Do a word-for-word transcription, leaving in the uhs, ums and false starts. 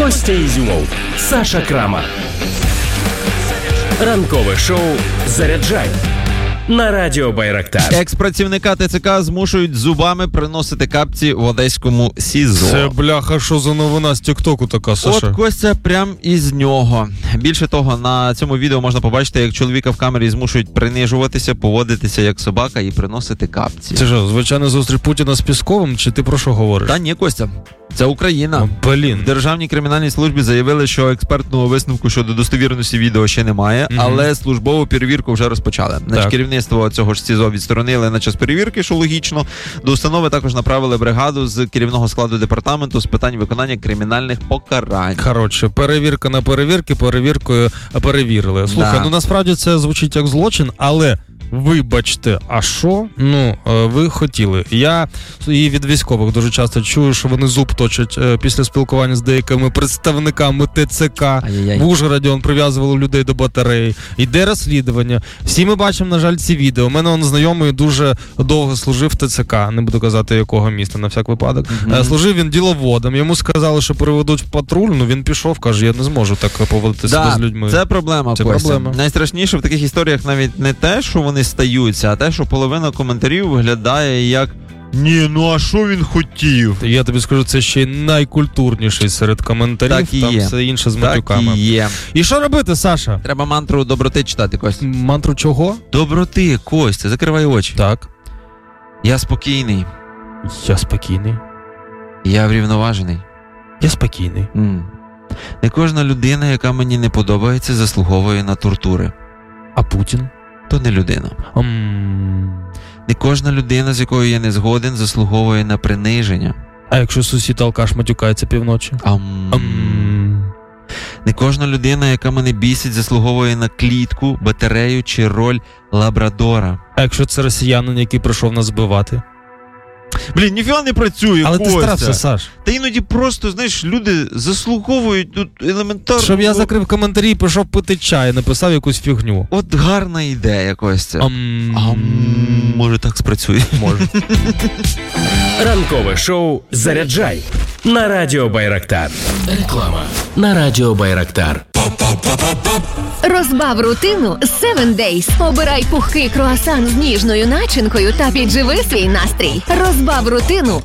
Костя Ізюмов, Саша Крамар. Ранкове шоу «Заряджай» на радіо Байрактар. Екс-працівника ТЦК змушують зубами приносити капці в одеському СІЗО. Це, бляха, що за новина з Тік-Току така, Саша? От, Костя, прям із нього. Більше того, на цьому відео можна побачити, як чоловіка в камері змушують принижуватися, поводитися як собака і приносити капці. Це що, звичайно, зустріч Путіна з Пісковим, чи ти про що говориш? Та ні, Костя, це Україна. О, блін. В Державній кримінальній службі заявили, що експертного висновку щодо достовірності відео ще немає, mm-hmm. але службову перевірку вже розпочали. Значить, керівництво цього ж СІЗО відсторонили на час перевірки, що логічно. До установи також направили бригаду з керівного складу департаменту з питань виконання кримінальних покарань. Коротше, перевірка на перевірки, перевіркою перевірили. Слухай, да. ну насправді це звучить як злочин, але... Вибачте, а що? Ну, ви хотіли. Я і від військових дуже часто чую, що вони зуб точать після спілкування з деякими представниками ТЦК. Ай-яй-яй. В Ужгороді он прив'язували людей до батареї. Йде розслідування. Всі ми бачимо, на жаль, ці відео. У мене он знайомий дуже довго служив в ТЦК. Не буду казати, якого міста, на всяк випадок. Mm-hmm. Служив він діловодом. Йому сказали, що переведуть в патруль. Ну, він пішов, каже, я не зможу так поводити себе да, з людьми. Це проблема, Це Костя. проблема. Найстрашніше в таких історіях навіть не те, що вони стаються, а те, що половина коментарів виглядає як «Ні, ну а що він хотів?» Я тобі скажу, це ще й найкультурніший серед коментарів, так і там є. Все інше з матюками. Так і є. І що робити, Саша? Треба мантру доброти читати, Костя. Мантру чого? Доброти, Костя, закривай очі. Так. Я спокійний. Я спокійний. Я врівноважений. Я спокійний. М. Не кожна людина, яка мені не подобається, заслуговує на тортури. А Путін? То не людина. Um... Не кожна людина, з якою я не згоден, заслуговує на приниження. А якщо сусід алкаш матюкається півночі? Ам... Um... Не кожна людина, яка мене бісить, заслуговує на клітку, батарею чи роль лабрадора. А якщо це росіянин, який прийшов нас збивати? Блін, ніфіга не працює, але Костя. ти старався, Саш. Та іноді просто, знаєш, люди заслуговують тут елементарно. Щоб я закрив коментарі і пішов пити чай, написав якусь фігню. От гарна ідея, Костя. Ам... Ам... Може так спрацює? Може. Ранкове шоу «Заряджай» на радіо Байрактар. Реклама на радіо Байрактар. Розбав рутину з севен дейз. Обирай пухкий круасан з ніжною начинкою та підживи свій настрій. Розбав рутину